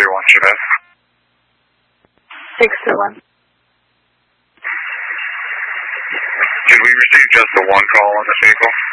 631 should have. 631. Did we receive just the one call on this vehicle?